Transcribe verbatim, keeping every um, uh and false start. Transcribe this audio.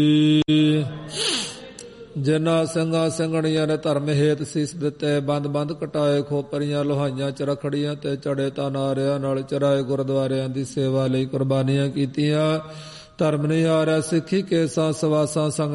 ਜਿਨ੍ਹਾਂ ਸਿੰਘਾਂ ਸਿੰਘਣੀਆਂ ਨੇ ਧਰਮ ਹੇਤ ਸੀਸ ਦਿੱਤੇ, ਬੰਦ ਬੰਦ ਕਟਾਏ, ਖੋਪਰੀਆਂ ਲੋਹਾਈਆਂ ਚ ਰਖੜੀਆਂ ਤੇ ਚੜੇ ਤਾਨਾਰਿਆਂ ਨਾਲ ਚਰਾਏ, ਗੁਰਦੁਆਰਿਆਂ ਦੀ ਸੇਵਾ ਲਈ ਕੁਰਬਾਨੀਆਂ ਕੀਤੀਆਂ। ਧਰਮ ਨਹੀਂ ਆ ਰਿਹਾ ਸਿੱਖੀ ਕੇਸਾਂ ਸਵਾਸਾਂ ਸੰਗ